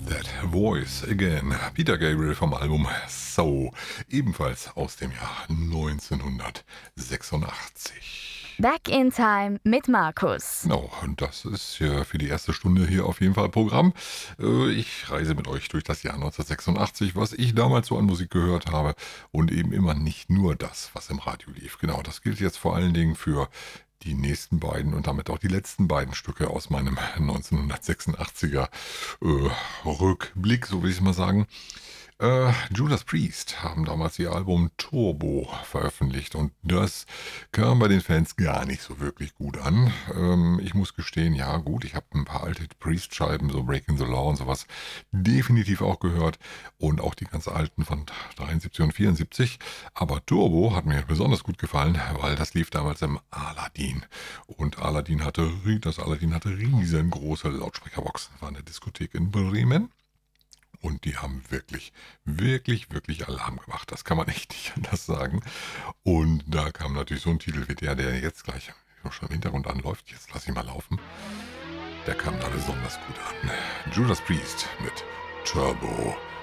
That Voice Again. Peter Gabriel vom Album So, ebenfalls aus dem Jahr 1986. Back in Time mit Markus. Genau, und das ist ja für die erste Stunde hier auf jeden Fall Programm. Ich reise mit euch durch das Jahr 1986, was ich damals so an Musik gehört habe und eben immer nicht nur das, was im Radio lief. Genau, das gilt jetzt vor allen Dingen für die nächsten beiden und damit auch die letzten beiden Stücke aus meinem 1986er Rückblick, so will ich es mal sagen. Judas Priest haben damals ihr Album Turbo veröffentlicht und das kam bei den Fans gar nicht so wirklich gut an. Ich muss gestehen, ja gut, ich habe ein paar alte Priest-Scheiben, so Breaking the Law und sowas, definitiv auch gehört und auch die ganz alten von 73 und 74. Aber Turbo hat mir besonders gut gefallen, weil das lief damals im Aladdin. Und das Aladdin hatte riesengroße Lautsprecherboxen. Das war eine Diskothek in Bremen. Und die haben wirklich, wirklich, wirklich Alarm gemacht. Das kann man echt nicht anders sagen. Und da kam natürlich so ein Titel wie der jetzt gleich schon im Hintergrund anläuft. Jetzt lasse ich mal laufen. Der kam da besonders gut an. Judas Priest mit Turbo.